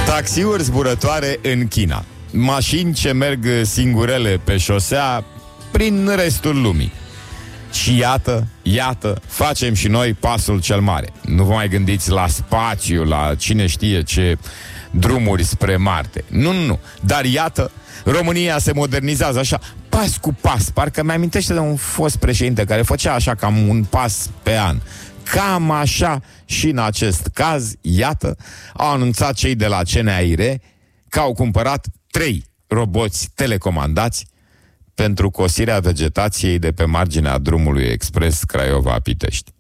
Taxiuri zburătoare în China, mașini ce merg singurele pe șosea prin restul lumii. Și iată, facem și noi pasul cel mare. Nu vă mai gândiți la spațiu, la cine știe ce drumuri spre Marte. Nu. Dar iată, România se modernizează așa, pas cu pas. Parcă mi-amintește de un fost președinte care făcea așa cam un pas pe an. Cam așa și în acest caz, iată, au anunțat cei de la CNAIR că au cumpărat 3 roboți telecomandați pentru cosirea vegetației de pe marginea drumului expres Craiova-Pitești.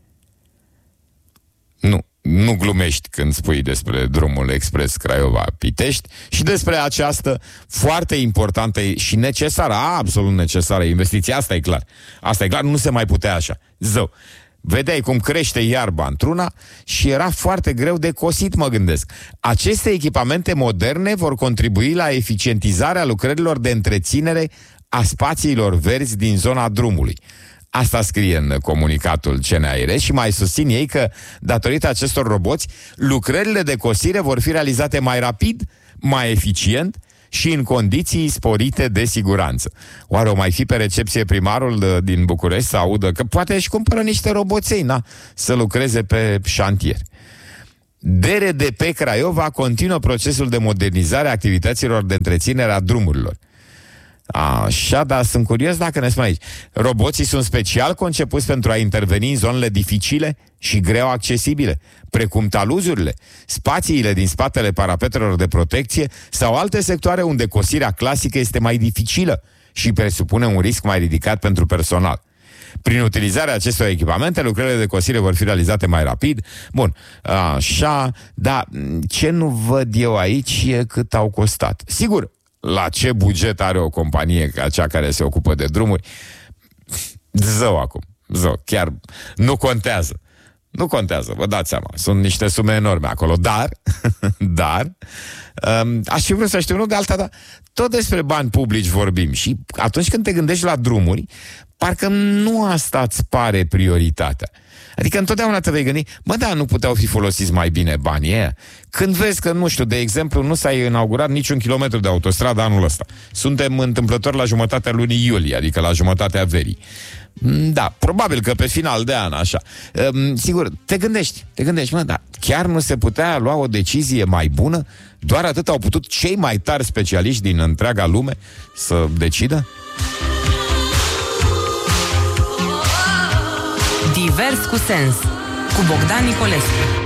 Nu glumești când spui despre drumul expres Craiova-Pitești și despre această foarte importantă și necesară, absolut necesară investiție. Asta e clar, nu se mai putea așa. Zău. Vedeai cum crește iarba într-una și era foarte greu de cosit, mă gândesc. Aceste echipamente moderne vor contribui la eficientizarea lucrărilor de întreținere a spațiilor verzi din zona drumului. Asta scrie în comunicatul CNAIR și mai susțin ei că, datorită acestor roboți, lucrările de cosire vor fi realizate mai rapid, mai eficient și în condiții sporite de siguranță. Oare o mai fi pe recepție primarul din București să audă că poate își cumpără niște roboței, să lucreze pe șantier? DRDP Craiova continuă procesul de modernizare a activităților de întreținere a drumurilor. Așa, dar sunt curios dacă ne spune aici. Roboții sunt special concepuți pentru a interveni în zonele dificile și greu accesibile, precum taluzurile, spațiile din spatele parapetelor de protecție sau alte sectoare unde cosirea clasică este mai dificilă și presupune un risc mai ridicat pentru personal. Prin utilizarea acestor echipamente, lucrările de cosire vor fi realizate mai rapid. Bun, așa, dar ce nu văd eu aici e cât au costat. Sigur, la ce buget are o companie ca cea care se ocupă de drumuri? Zău, chiar nu contează. Nu contează, vă dați seama. Sunt niște sume enorme acolo, dar aș fi vrut să știu, nu de alta, dar tot despre bani publici vorbim. Și atunci când te gândești la drumuri, parcă nu asta îți pare prioritatea. Adică întotdeauna te vei gândi, nu puteau fi folosiți mai bine banii ăia? Când vezi că, nu știu, de exemplu, nu s-a inaugurat niciun kilometru de autostradă anul ăsta. Suntem întâmplători la jumătatea lunii iulie, adică la jumătatea verii. Da, probabil că pe final de an, așa. Sigur, te gândești, dar chiar nu se putea lua o decizie mai bună? Doar atât au putut cei mai tari specialiști din întreaga lume să decidă? Divers cu sens, cu Bogdan Nicolescu.